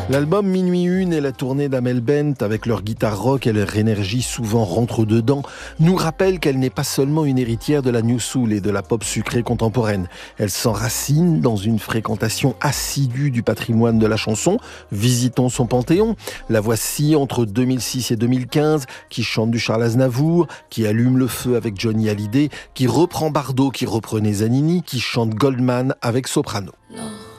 L'album Minuit Une et la tournée d'Amel Bent avec leur guitare rock et leur énergie souvent rentre-dedans nous rappellent qu'elle n'est pas seulement une héritière de la new soul et de la pop sucrée contemporaine. Elle s'enracine dans une fréquentation assidue du patrimoine de la chanson. Visitons son panthéon. La voici entre 2006 et 2015, qui chante du Charles Aznavour, qui allume le feu avec Johnny Hallyday, qui reprend Bardot, qui reprenait Zanini, qui chante Goldman avec Soprano. Non.